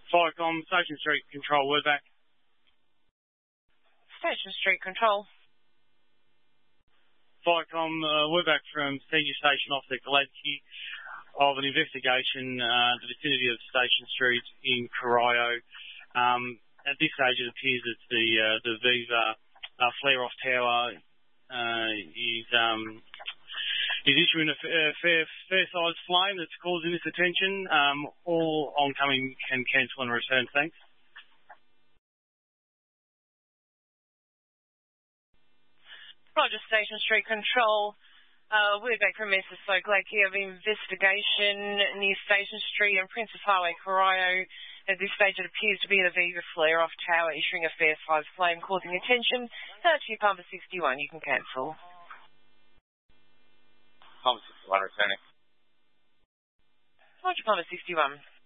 Firecom, Station Street Control, we're back. Station Street Control. Firecom, we're back from Senior Station Officer Gladkey of an investigation in the vicinity of Station Street in Corio. At this stage, it appears that the Viva flare-off tower is issuing a fair-sized flame that's causing this attention. All oncoming can cancel and return, thanks. Roger, Station Street Control. We're back from SSO Gladkey of investigation near Station Street and Princess Highway, Corio. At this stage, it appears to be the Viva flare-off tower issuing a fair-sized flame causing attention. To Pumper 61, you can cancel. Pumper 61 returning. Roger, Pumper 61.